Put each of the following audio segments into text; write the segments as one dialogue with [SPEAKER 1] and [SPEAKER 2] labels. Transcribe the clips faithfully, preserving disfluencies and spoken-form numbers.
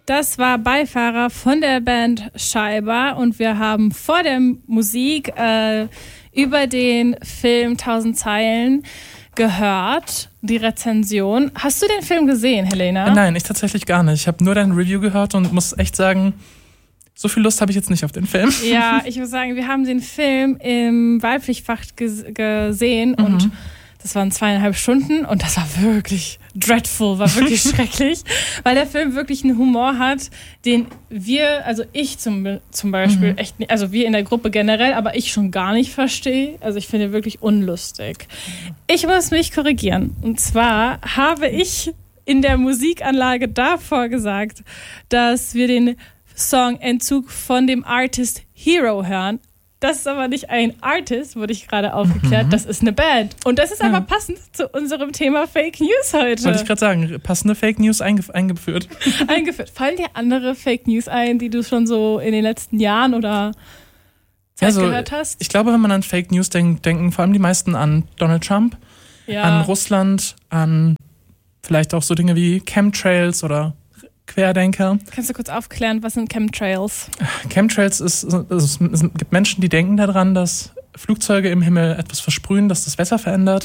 [SPEAKER 1] Das war Beifahrer von der Band Scheiber und wir haben vor der Musik äh, über den Film Tausend Zeilen gehört, die Rezension. Hast du den Film gesehen, Helena?
[SPEAKER 2] Nein, ich tatsächlich gar nicht. Ich habe nur dein Review gehört und muss echt sagen, so viel Lust habe ich jetzt nicht auf den Film.
[SPEAKER 1] Ja, ich muss sagen, wir haben den Film im Wahlpflichtfach ges- gesehen
[SPEAKER 2] Mhm.
[SPEAKER 1] und das waren zweieinhalb Stunden und das war wirklich dreadful, war wirklich schrecklich, weil der Film wirklich einen Humor hat, den wir, also ich zum, zum Beispiel
[SPEAKER 2] Mhm.
[SPEAKER 1] echt nicht, also wir in der Gruppe generell, aber ich schon gar nicht verstehe. Also ich finde wirklich unlustig. Ich muss mich korrigieren. Und zwar habe ich in der Musikanlage davor gesagt, dass wir den Song Entzug von dem Artist Hero hören. Das ist aber nicht ein Artist, wurde ich gerade aufgeklärt,
[SPEAKER 2] Mhm.
[SPEAKER 1] das ist eine Band. Und das ist
[SPEAKER 2] Ja.
[SPEAKER 1] aber passend zu unserem Thema Fake News heute.
[SPEAKER 2] Wollte ich gerade sagen, passende Fake News eingef- eingeführt.
[SPEAKER 1] Eingeführt. Fallen dir andere Fake News ein, die du schon so in den letzten Jahren oder Zeit
[SPEAKER 2] Also,
[SPEAKER 1] gehört hast?
[SPEAKER 2] Ich glaube, wenn man an Fake News denkt, denken vor allem die meisten an Donald Trump,
[SPEAKER 1] Ja.
[SPEAKER 2] an Russland, an vielleicht auch so Dinge wie Chemtrails oder Querdenker.
[SPEAKER 1] Kannst du kurz aufklären, was sind Chemtrails?
[SPEAKER 2] Chemtrails ist, also es gibt Menschen, die denken daran, dass Flugzeuge im Himmel etwas versprühen, dass das Wetter verändert.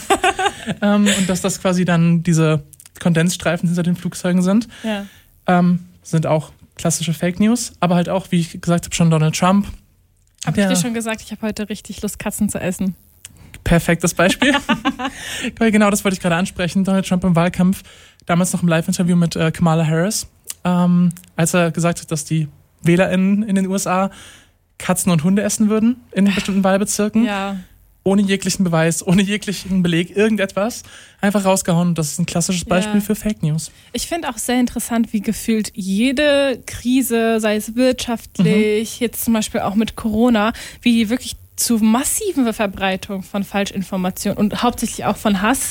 [SPEAKER 2] ähm, und dass das quasi dann diese Kondensstreifen hinter den Flugzeugen sind.
[SPEAKER 1] Ja.
[SPEAKER 2] Ähm, sind auch klassische Fake News, aber halt auch, wie ich gesagt habe, schon Donald Trump.
[SPEAKER 1] Habe ich
[SPEAKER 2] Der-
[SPEAKER 1] dir schon gesagt, ich habe heute richtig Lust, Katzen zu essen.
[SPEAKER 2] Perfektes Beispiel. Weil genau das wollte ich gerade ansprechen. Donald Trump im Wahlkampf, damals noch im Live-Interview mit äh, Kamala Harris, ähm, als er gesagt hat, dass die WählerInnen in den U S A Katzen und Hunde essen würden in bestimmten Wahlbezirken,
[SPEAKER 1] Ja.
[SPEAKER 2] ohne jeglichen Beweis, ohne jeglichen Beleg, irgendetwas, einfach rausgehauen. Das ist ein klassisches Beispiel
[SPEAKER 1] Ja.
[SPEAKER 2] für Fake News.
[SPEAKER 1] Ich finde auch sehr interessant, wie gefühlt jede Krise, sei es wirtschaftlich, jetzt zum Beispiel auch mit Corona, wie die wirklich zu massiven Verbreitung von Falschinformationen und hauptsächlich auch von Hass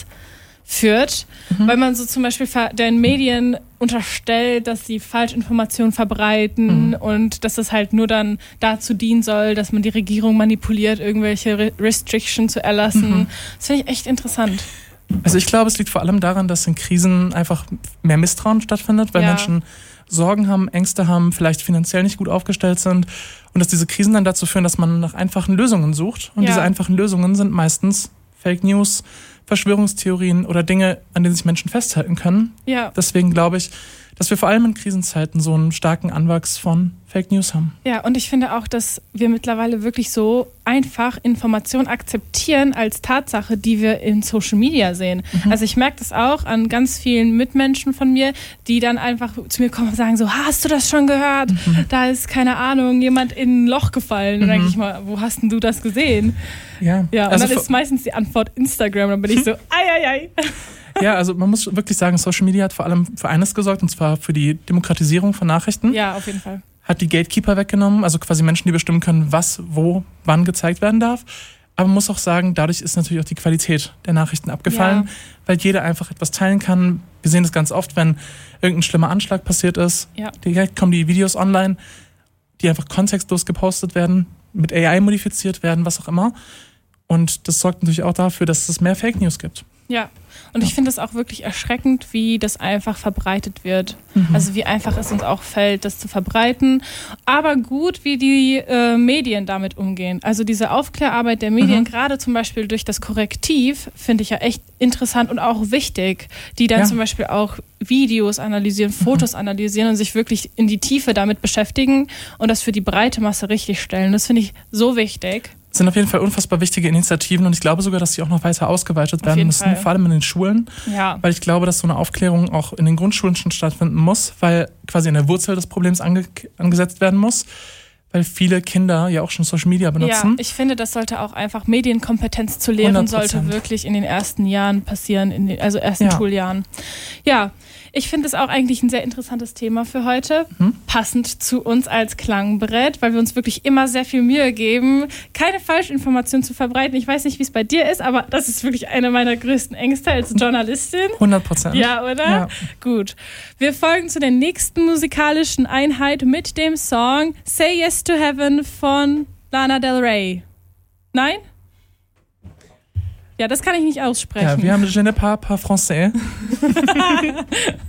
[SPEAKER 1] führt,
[SPEAKER 2] Mhm.
[SPEAKER 1] weil man so zum Beispiel ver- den Medien unterstellt, dass sie Falschinformationen verbreiten
[SPEAKER 2] Mhm.
[SPEAKER 1] und dass es halt nur dann dazu dienen soll, dass man die Regierung manipuliert, irgendwelche Re- Restrictions zu erlassen.
[SPEAKER 2] Mhm.
[SPEAKER 1] Das finde ich echt interessant.
[SPEAKER 2] Also ich glaube, es liegt vor allem daran, dass in Krisen einfach mehr Misstrauen stattfindet, weil
[SPEAKER 1] Ja.
[SPEAKER 2] Menschen Sorgen haben, Ängste haben, vielleicht finanziell nicht gut aufgestellt sind und dass diese Krisen dann dazu führen, dass man nach einfachen Lösungen sucht. Und
[SPEAKER 1] Ja.
[SPEAKER 2] diese einfachen Lösungen sind meistens Fake News, Verschwörungstheorien oder Dinge, an denen sich Menschen festhalten können.
[SPEAKER 1] Ja.
[SPEAKER 2] Deswegen glaube ich, dass wir vor allem in Krisenzeiten so einen starken Anwachs von Fake News haben.
[SPEAKER 1] Ja, und ich finde auch, dass wir mittlerweile wirklich so einfach Informationen akzeptieren als Tatsache, die wir in Social Media sehen.
[SPEAKER 2] Mhm.
[SPEAKER 1] Also ich merke das auch an ganz vielen Mitmenschen von mir, die dann einfach zu mir kommen und sagen so, hast du das schon gehört?
[SPEAKER 2] Mhm.
[SPEAKER 1] Da ist, keine Ahnung, jemand in ein Loch gefallen. Und dann
[SPEAKER 2] Mhm.
[SPEAKER 1] denke ich mal, wo hast denn du das gesehen?
[SPEAKER 2] Ja,
[SPEAKER 1] Ja, und
[SPEAKER 2] also
[SPEAKER 1] dann
[SPEAKER 2] vor-
[SPEAKER 1] ist meistens die Antwort Instagram. Dann bin ich so, ei, ei, ei.
[SPEAKER 2] ja, also man muss wirklich sagen, Social Media hat vor allem für eines gesorgt, und zwar für die Demokratisierung von Nachrichten.
[SPEAKER 1] Ja, auf jeden Fall.
[SPEAKER 2] Hat die Gatekeeper weggenommen, also quasi Menschen, die bestimmen können, was, wo, wann gezeigt werden darf. Aber man muss auch sagen, dadurch ist natürlich auch die Qualität der Nachrichten abgefallen,
[SPEAKER 1] Ja.
[SPEAKER 2] weil jeder einfach etwas teilen kann. Wir sehen das ganz oft, wenn irgendein schlimmer Anschlag passiert ist.
[SPEAKER 1] Ja.
[SPEAKER 2] Direkt kommen die Videos online, die einfach kontextlos gepostet werden, mit A I modifiziert werden, was auch immer. Und das sorgt natürlich auch dafür, dass es mehr Fake News gibt.
[SPEAKER 1] Ja, und ich finde es auch wirklich erschreckend, wie das einfach verbreitet wird.
[SPEAKER 2] Mhm.
[SPEAKER 1] Also wie einfach es uns auch fällt, das zu verbreiten. Aber gut, wie die äh, Medien damit umgehen. Also diese Aufklärarbeit der Medien,
[SPEAKER 2] Mhm.
[SPEAKER 1] gerade zum Beispiel durch das Korrektiv, finde ich ja echt interessant und auch wichtig. Die dann
[SPEAKER 2] Ja.
[SPEAKER 1] zum Beispiel auch Videos analysieren, Fotos analysieren und sich wirklich in die Tiefe damit beschäftigen und das für die breite Masse richtig stellen. Das finde ich so wichtig.
[SPEAKER 2] Das sind auf jeden Fall unfassbar wichtige Initiativen und ich glaube sogar, dass sie auch noch weiter ausgeweitet
[SPEAKER 1] Auf
[SPEAKER 2] werden
[SPEAKER 1] jeden
[SPEAKER 2] müssen,
[SPEAKER 1] Fall.
[SPEAKER 2] vor allem in den Schulen,
[SPEAKER 1] Ja.
[SPEAKER 2] weil ich glaube, dass so eine Aufklärung auch in den Grundschulen schon stattfinden muss, weil quasi an der Wurzel des Problems ange angesetzt werden muss, weil viele Kinder ja auch schon Social Media
[SPEAKER 1] Ja,
[SPEAKER 2] benutzen.
[SPEAKER 1] ich finde, das sollte auch einfach Medienkompetenz zu lehren,
[SPEAKER 2] hundert
[SPEAKER 1] sollte
[SPEAKER 2] Prozent.
[SPEAKER 1] wirklich in den ersten Jahren passieren, in den, also ersten
[SPEAKER 2] Ja.
[SPEAKER 1] Schuljahren. Ja, ich finde es auch eigentlich ein sehr interessantes Thema für heute,
[SPEAKER 2] Mhm.
[SPEAKER 1] passend zu uns als Klangbrett, weil wir uns wirklich immer sehr viel Mühe geben, keine Falschinformationen zu verbreiten. Ich weiß nicht, wie es bei dir ist, aber das ist wirklich eine meiner größten Ängste als Journalistin.
[SPEAKER 2] hundert Prozent.
[SPEAKER 1] Ja, oder?
[SPEAKER 2] Ja.
[SPEAKER 1] Gut. Wir folgen zu der nächsten musikalischen Einheit mit dem Song Say Yes to Heaven von Lana Del Rey. Nein? Ja, das kann ich nicht aussprechen.
[SPEAKER 2] Ja, wir haben Je ne parle pas français.